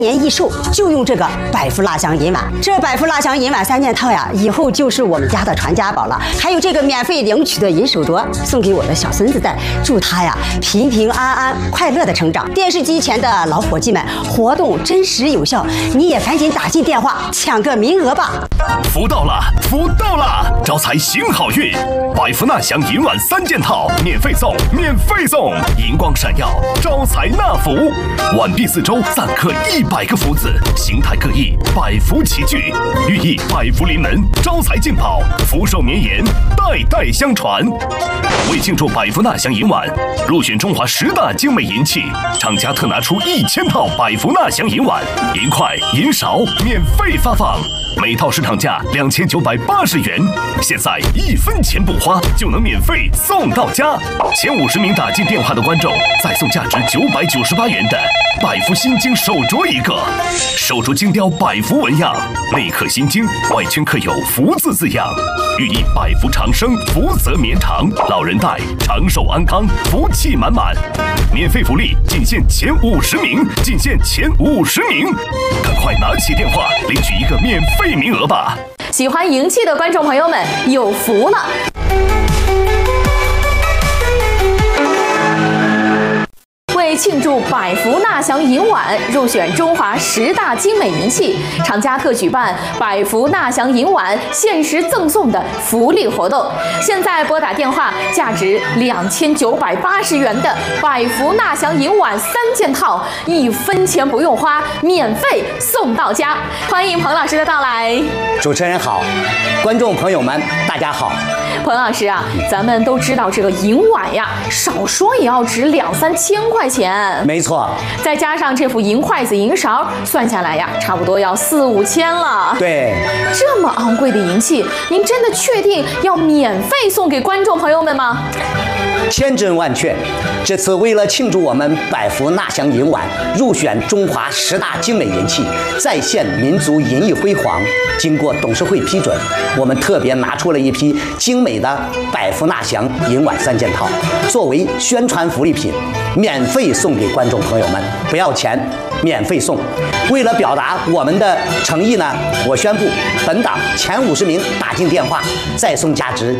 年一寿就用这个百福蜡香银碗，这百福蜡香银碗3件套呀，以后就是我们家的传家宝了。还有这个免费领取的银手镯，送给我的小孙子戴，祝他呀平平安安、快乐的成长。电视机前的老伙计们，活动真实有效，你也赶紧打进电话抢个名额吧！ 福到了，福到了！招财行好运，百福纳祥银碗3件套，免费送，免费送！银光闪耀，招财纳福。碗壁4周錾刻100个福字，形态各异，百福齐聚，寓意百福临门，招财进宝，福寿绵延，代代相传。为庆祝百福纳祥银碗入选中华10大精美银器，厂家特拿出1000套百福纳祥银碗，银筷、银勺免费发放。每套市场价2980元，现在1分钱不花就能免费送到家。前50名打进电话的观众再送价值998元的百福心经手镯1个，手镯精雕百福纹样，内刻心经，外圈刻有福字字样，寓意百福长生，福泽绵长，老人戴长寿安康，福气满满。免费福利仅限前50名，仅限前50名，赶快拿起电话领取一个免费名额吧！ 喜欢银器的观众朋友们有福了。为庆祝百福纳祥银碗入选中华10大精美银器，厂家特举办百福纳祥银碗限时赠送的福利活动。现在拨打电话，价值2980元的百福纳祥银碗3件套，1分钱不用花，免费送到家。欢迎彭老师的到来。 主持人好，观众朋友们大家好。 彭老师啊，咱们都知道这个银碗呀，少说也要值2-3千块钱。 没错， 再加上这副银筷子、银勺，算下来呀，差不多要4-5千了。 对， 这么昂贵的银器，您真的确定要免费送给观众朋友们吗？ 千真万确。这次为了庆祝我们百福纳祥银碗入选中华10大精美银器，再现民族银艺辉煌，经过董事会批准，我们特别拿出了一批精美的百福纳祥银碗3件套，作为宣传福利品，免费送给观众朋友们，不要钱，免费送。为了表达我们的诚意呢，我宣布本档前50名打进电话，再送价值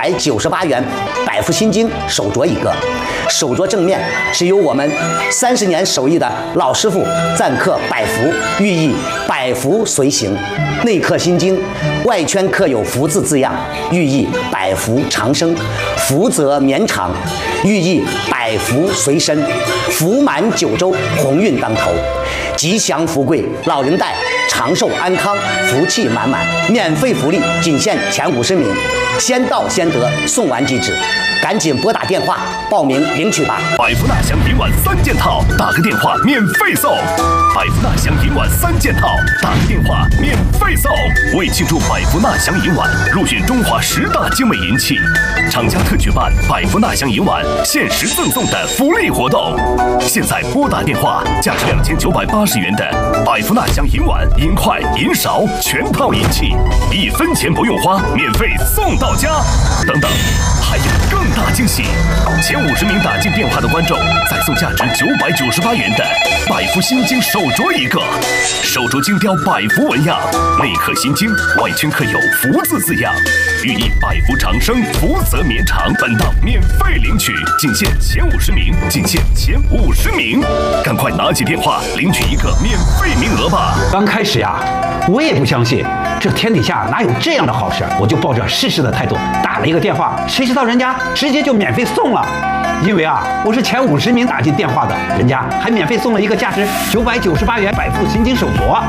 998元百福心经手镯1个。手镯正面是由我们30年手艺的老师傅錾刻百福，寓意百福随行；内刻心经，外圈刻有福字字样，寓意百福长生，福泽绵长，寓意百福随身，福满9州，鸿运当头，吉祥富贵，老人戴长寿安康，福气满满。免费福利仅限前50名，先到先得，送完即止。赶紧拨打电话报名领取吧！ 百福纳祥银碗3件套，打个电话免费送。百福纳祥银碗3件套，打个电话免费送。为庆祝百福纳祥银碗入选中华10大精美银器，厂家特举办百福纳祥银碗限时赠送的福利活动。现在拨打电话，价值2980元的百福纳祥银碗、银筷、银勺全套银器，1分钱不用花，免费送到家。等等，还有更大惊喜！前50名打进电话的观众再送价值998元的百福心经手镯1个，手镯精雕百福纹样，内刻心经，外圈刻有福字字样，寓意百福长生，福泽绵长。本档免费领取，仅限前50名，仅限前50名，赶快拿起电话领取一个免费名额吧！ 刚开始呀，我也不相信这天底下哪有这样的好事，我就抱着试试的态度打了一个电话，谁知道人家直接就免费送了。因为啊，我是前50名打进电话的，人家还免费送了一个价值998元百福心经手镯。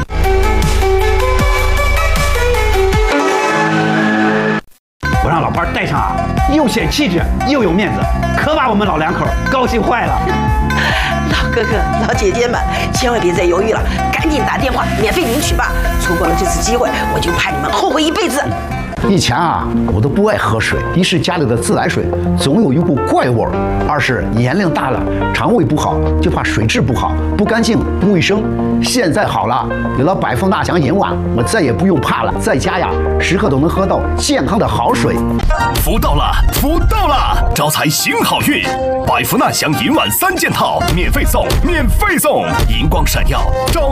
我让老伴戴上啊，又显气质又有面子，可把我们老两口高兴坏了。 老哥哥、老姐姐们，千万别再犹豫了，赶紧打电话免费领取吧！错过了这次机会，我就怕你们后悔一辈子。 以前啊，我都不爱喝水，一是家里的自来水总有一股怪味儿，二是年龄大了，肠胃不好，就怕水质不好，不干净、不卫生。现在好了，有了百福纳祥银碗，我再也不用怕了，在家呀，时刻都能喝到健康的好水。 福到了，福到了！招财行好运，百福纳祥银碗3件套，免费送，免费送！银光闪耀，招